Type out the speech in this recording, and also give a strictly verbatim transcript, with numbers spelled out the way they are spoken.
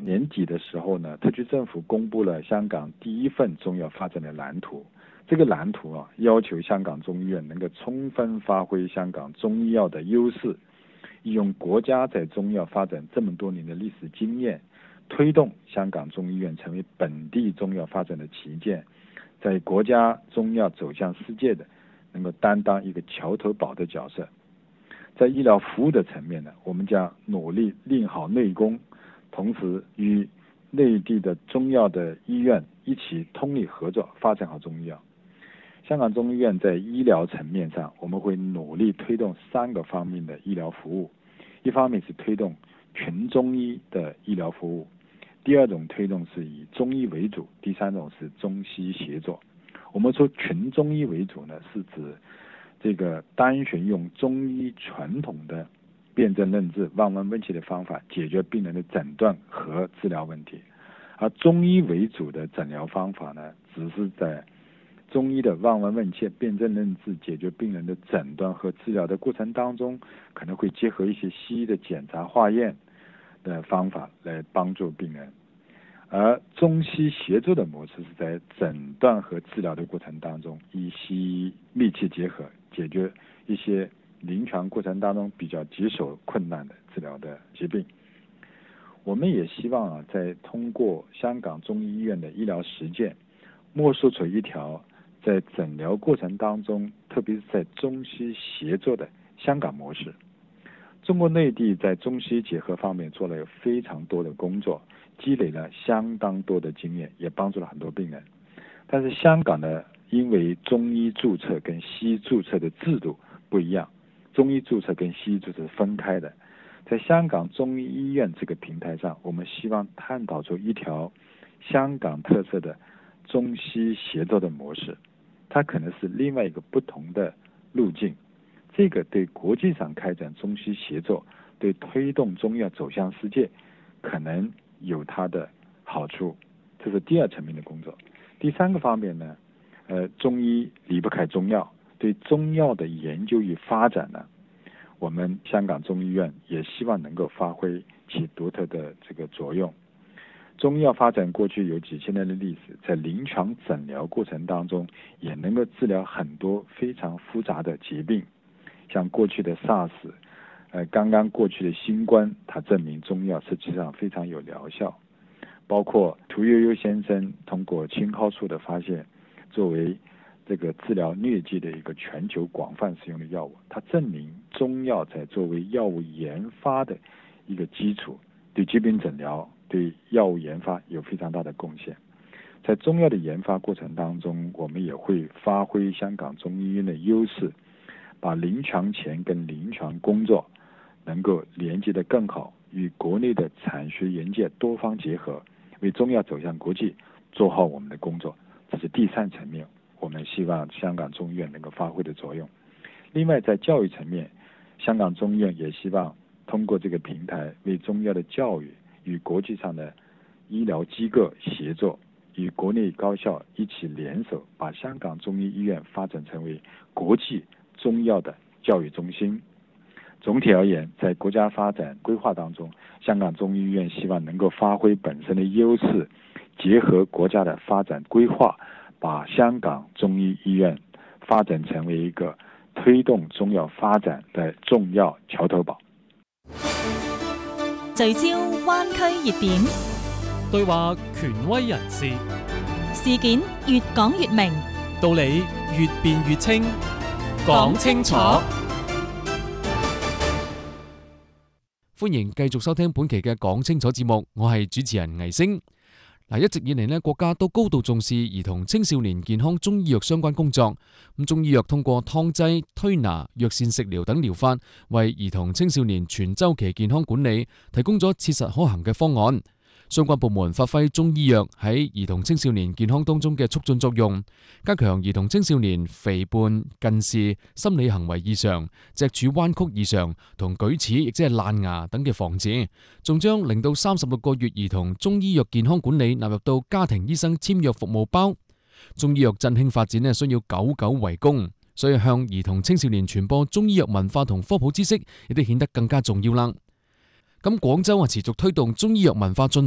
年底的时候呢，特区政府公布了香港第一份中药发展的蓝图。这个蓝图啊，要求香港中医院能够充分发挥香港中医药的优势，利用国家在中药发展这么多年的历史经验，推动香港中医院成为本地中药发展的旗舰，在国家中药走向世界的能够担当一个桥头堡的角色。在医疗服务的层面呢，我们将努力练好内功，同时与内地的中药的医院一起通力合作，发展好中医药。香港中医院在医疗层面上，我们会努力推动三个方面的医疗服务。一方面是推动群中医的医疗服务，第二种推动是以中医为主，第三种是中西协作。我们说群中医为主呢，是指这个单纯用中医传统的辨证论治、望闻问切的方法解决病人的诊断和治疗问题，而中医为主的诊疗方法呢，只是在中医的望闻问切、辨证论治解决病人的诊断和治疗的过程当中，可能会结合一些西医的检查化验的方法来帮助病人。而中西协作的模式是在诊断和治疗的过程当中，以西医密切结合，解决一些临床过程当中比较棘手困难的治疗的疾病。我们也希望啊，在通过香港中医医院的医疗实践，摸索出一条在诊疗过程当中，特别是在中西协作的香港模式。中国内地在中西结合方面做了非常多的工作，积累了相当多的经验，也帮助了很多病人。但是香港呢，因为中医注册跟西医注册的制度不一样，中医注册跟西医注册是分开的。在香港中医医院这个平台上，我们希望探讨出一条香港特色的中西协作的模式，它可能是另外一个不同的路径。这个对国际上开展中西协作，对推动中药走向世界，可能有它的好处。这是第二层面的工作。第三个方面呢，呃，中医离不开中药，对中药的研究与发展呢，我们香港中医院也希望能够发挥其独特的这个作用。中医药发展过去有几千年的历史，在临床诊疗过程当中，也能够治疗很多非常复杂的疾病，像过去的 SARS， 呃，刚刚过去的新冠，它证明中药实际上非常有疗效。包括屠呦呦先生通过青蒿素的发现，作为这个治疗疟疾的一个全球广泛使用的药物，它证明中药在作为药物研发的一个基础，对疾病诊疗、对药物研发有非常大的贡献。在中药的研发过程当中，我们也会发挥香港中医院的优势，把临床前跟临床工作能够连接得更好，与国内的产学研界多方结合，为中药走向国际做好我们的工作。这是第三层面，我们希望香港中医院能够发挥的作用。另外在教育层面，香港中医院也希望通过这个平台，为中药的教育与国际上的医疗机构协作，与国内高校一起联手，把香港中医医院发展成为国际中药的教育中心。总体而言，在国家发展规划当中，香港中医医院希望能够发挥本身的优势，结合国家的发展规划，把香港中医医院发展成为一个推動中藥發展嘅重要橋頭堡。 聚焦灣區熱點， 對話權威人士， 事件越講越明， 道理越辯越清，講清楚。歡迎繼續收聽本期嘅講清楚節目，我係主持人倪星。嗱，一直以嚟呢，國家都高度重視兒童青少年健康中醫藥相關工作。咁中醫藥通過湯劑、推拿、藥膳食療等療法，為兒童青少年全週期健康管理提供咗切實可行嘅方案。相關部門發揮中醫藥喺兒童青少年健康當中嘅促進作用，加強兒童青少年肥胖、近視、心理行為異常、脊柱彎曲異常同舉齒亦即係爛牙等嘅防治，仲將零到三十六個月兒童中醫藥健康管理納入到家庭醫生簽約服務包。中醫藥振興發展呢，需要久久為功，所以向兒童青少年傳播中醫藥文化同科普知識亦都顯得更加重要啦。咁廣州啊持續推動中醫藥文化進